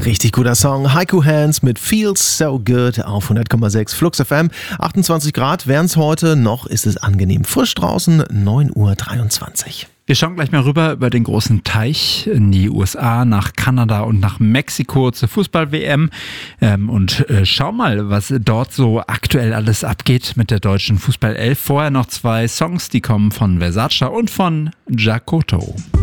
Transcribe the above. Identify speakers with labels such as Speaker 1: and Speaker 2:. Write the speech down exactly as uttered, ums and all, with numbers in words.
Speaker 1: Richtig guter Song. Haiku Hands mit Feels So Good auf hundert Komma sechs Flux F M. achtundzwanzig Grad wären es heute, noch ist es angenehm frisch draußen, neun Uhr dreiundzwanzig.
Speaker 2: Wir schauen gleich mal rüber über den großen Teich in die U S A, nach Kanada und nach Mexiko zur Fußball-W M ähm, und äh, schau mal, was dort so aktuell alles abgeht mit der deutschen Fußball elf. Vorher noch zwei Songs, die kommen von Versace und von Jacoto.